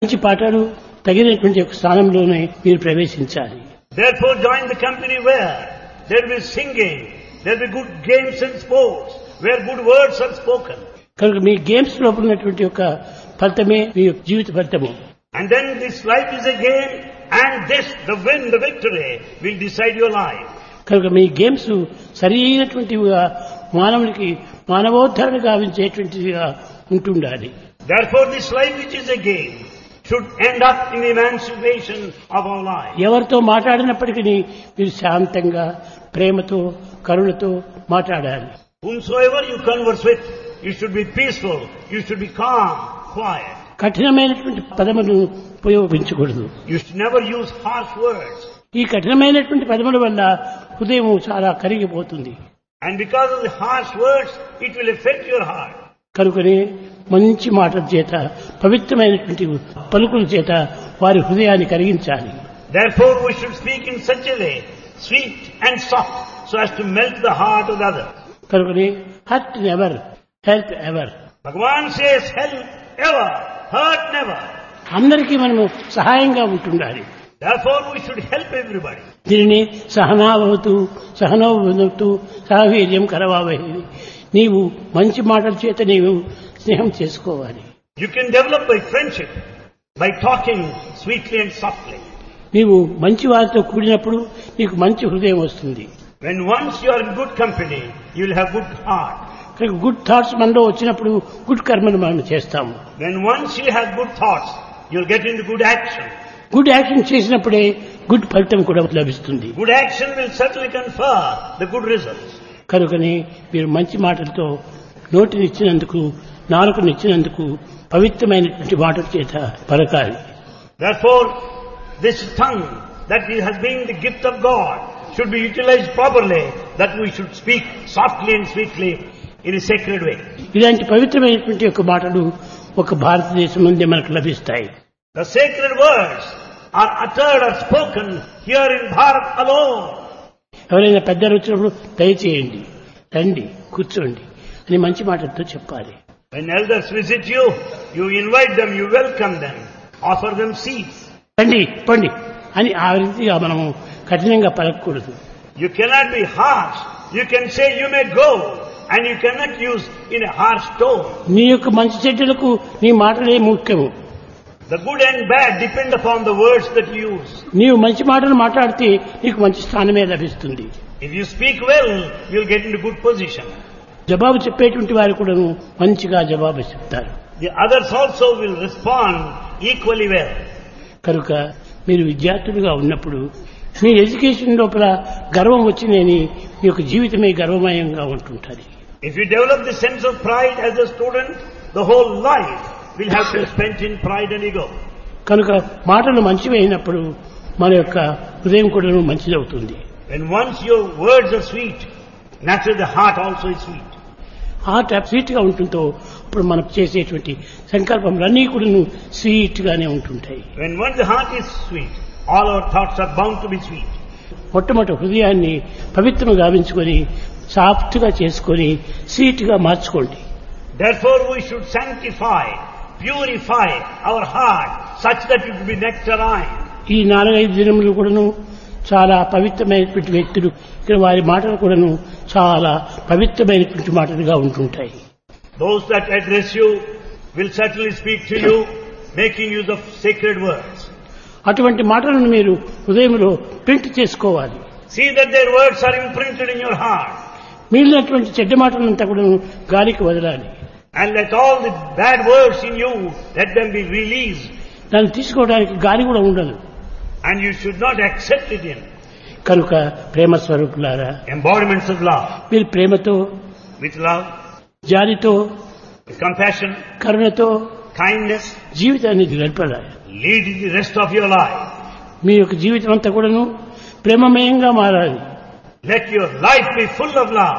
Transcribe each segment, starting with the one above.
మంచి పాటలు తగినటువంటి ఒక స్థానంలోనే మీరు ప్రవేశించాలి. Therefore join the company where there will be singing, there will be good games and sports, where good words are spoken. కనుక మీ గేమ్స్ లోపల ఉన్నటువంటి ఒక ఫలితమే మీ జీవిత ఫలితము. And then this life is a game, and this, the win, the victory, will decide your life. కనుక మీ games సరైనటువంటివిగా మానవునికి మానవోద్ధరణ గావించేటువంటివిగా ఉంటుండాలి. Therefore this life which is a game should end up in the emancipation of our life. ఎవరితో మాట్లాడినప్పటికీ మీరు శాంతంగా ప్రేమతో కరుణతో మాట్లాడాలి. Whomsoever you converse with, you should be peaceful, you should be calm, quiet. కఠినమైనటువంటి పదములను ఉపయోగించకూడదు. You should never use harsh words. ఈ కఠినమైనటువంటి పదముల వల్ల హృదయం చాలా కరిగిపోతుంది. And because of the harsh words, it will affect your heart. కనుకనే మంచి మాటల చేత పవిత్రమైనటువంటి పలుకుల చేత వారి హృదయాన్ని కరిగించాలి. Therefore we should speak in such a way, sweet and soft, so as to melt the heart of the other. కనుకనే hurt never help ever. Bhagavan says help ever, hurt never. అందరికీ మనము సహాయంగా ఉంటుండాలి. Therefore we should help everybody. దీనిని సహనాభవతు సహనోభవతు సహవీర్యం కరవావహి. నీవు మంచి మాటల చేత నీవు స్నేహం చేసుకోవాలి. You can develop by friendship, by talking sweetly and softly. నీవు మంచి వారితో కూడినప్పుడు నీకు మంచి హృదయం వస్తుంది. When once you are in good company, you will have good heart. Good thoughts మనలో వచ్చినప్పుడు గుడ్ కర్మను మనం చేస్తాము. When once you have good thoughts, you will get into good action. Good action చేసినప్పుడే గుడ్ ఫలితం కూడా లభిస్తుంది. Good action will certainly confer the good results. కనుకని మీరు మంచి మాటలతో నోటినిచ్చినందుకు నాలుకనిచ్చినందుకు పవిత్రమైనటువంటి మాటల చేత పలకాలి. Therefore, this tongue that has been the gift of God should be utilized properly, that we should speak softly and sweetly in a sacred way. ఇలాంటి పవిత్రమైనటువంటి ఒక మాటలు ఒక భారతదేశం నుండి మనకు లభిస్తాయి. The sacred words are uttered or spoken here in Bharat alone. ఎవరైనా పెద్దలు వచ్చినప్పుడు దయచేయండి, రండి, కూర్చోండి అని మంచి మాటలతో చెప్పాలి. When elders visit you, you invite them, you welcome them, offer them seats. రండి పండి అని ఆ రీతిగా మనము కఠినంగా పలకకూడదు. You cannot be harsh. You can say you may go, and you cannot use in a harsh tone. నీ యొక్క మంచి చెడ్డలకు నీ మాటలే ముఖ్యము. The good and bad depend upon the words that you use. నీవు మంచి మాటలు మాట్లాడితే నీకు మంచి స్థానమే లభిస్తుంది. If you speak well, you will get into good position. జవాబు చెప్పేటువంటి వారు కూడా మంచిగా జవాబు చెప్తారు. The others also will respond equally well. కనుక మీరు విద్యార్థులుగా ఉన్నప్పుడు మీ ఎడ్యుకేషన్ లోపల గర్వం వచ్చిందని మీ యొక్క జీవితమే గర్వమయంగా ఉంటుంటుంది. If you develop the sense of pride as a student, the whole life will have to be spent in pride and ego. కనుక మాటలు మంచివి అయినప్పుడు మన యొక్క హృదయం కూడా మంచిదవుతుంది. When once your words are sweet, naturally the heart also is sweet. Heart sweet గా ఉంటుందో అప్పుడు మనం చేసేటువంటి సంకల్పములన్నీ కూడా స్వీట్ గానే ఉంటుంటాయి. When once the heart is sweet, all our thoughts are bound to be sweet. మొట్టమొదటి హృదయాన్ని పవిత్రంగా గావించుకొని సాఫ్ట్ గా చేసుకొని స్వీట్ గా మార్చుకోండి. Therefore we should sanctify, purify our heart such that it will be nectarine. ఈ 4-5 దినములు కూడాను చాలా పవిత్రమైనటువంటి వ్యక్తులు ఇక్కడ వారి మాటలు కూడాను చాలా పవిత్రమైనటువంటి మాటలుగా ఉంటుంటాయి. Those that address you will certainly speak to you making use of sacred words. అటువంటి మాటలను మీరు హృదయంలో ప్రింట్ చేసుకోవాలి. See that their words are imprinted in your heart. మిగిలినటువంటి చెడ్డ మాటలంతా కూడా గాలికి వదలాలి. And let all the bad words in you, let them be released. దాన్ని తీసుకోవడానికి గాలి కూడా ఉండదు. And you should not accept it in. కనుక ప్రేమ స్వరూపులారా, Embodiments of love. మీరు ప్రేమతో, With love, జాలితో, with compassion, కరుణతో kindness, జీవితాన్ని గడపాలి. lead the rest of your life. మీ యొక్క జీవితం అంతా కూడాను ప్రేమమయంగా మారాలి. Let your life be full of love.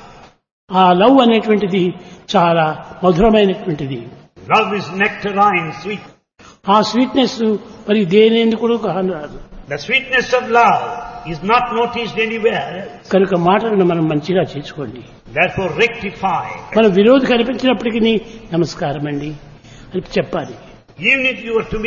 ఆ లవ్ అనేటువంటిది చాలా మధురమైనటువంటిది. Love is nectarine, sweet. ఆ స్వీట్నెస్ మరి దేనేందుకు కూడా కానరాదు. The sweetness of love is not noticed anywhere. కనుక మాటలను మనం మంచిగా చేసుకోండి. Therefore rectify. మన విరోధి కనిపించినప్పటికీ నమస్కారం అండి అని చెప్పాలి. Even if you are to